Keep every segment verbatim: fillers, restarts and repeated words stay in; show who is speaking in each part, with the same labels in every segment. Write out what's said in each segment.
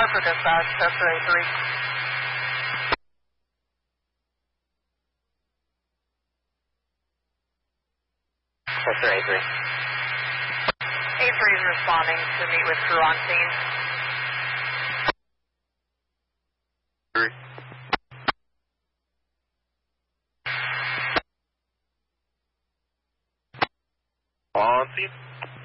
Speaker 1: car for dispatch, Chester A three.
Speaker 2: Chester A three.
Speaker 1: A three is responding to meet with crew on scene.
Speaker 3: On scene.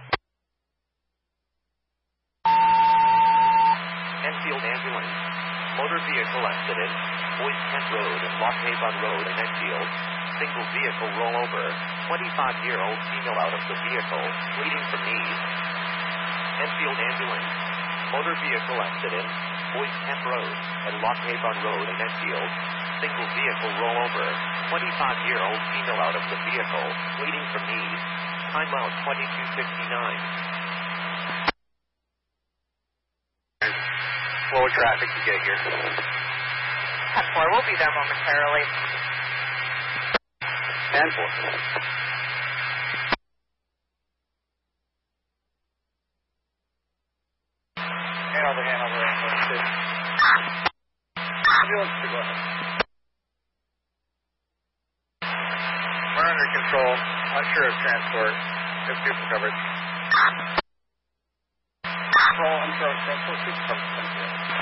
Speaker 4: Enfield ambulance. Motor vehicle accident. Boys Kent Road and Lock Haven Road in Enfield. Single vehicle rollover. twenty-five-year-old female out of the vehicle, bleeding from knees. Enfield ambulance. Motor vehicle accident. Boys Kent Road and Lock Haven Road in Enfield. Single vehicle rollover. twenty-five-year-old female out of the vehicle, bleeding from knees. Timeout twenty-two fifty-nine.
Speaker 3: Slow traffic to get here.
Speaker 1: ten four, we'll be there momentarily.
Speaker 3: ten four. Hanover, Hanover, Hanover. Ambulance to go ahead. We're under control. Unsure of transport. Just do some coverage. Control, unsure of transport. Keep coverage.